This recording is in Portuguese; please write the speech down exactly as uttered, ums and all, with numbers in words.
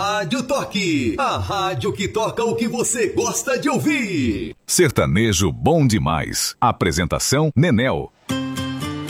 Rádio Toque, a rádio que toca o que você gosta de ouvir. Sertanejo bom demais. Apresentação Nenel.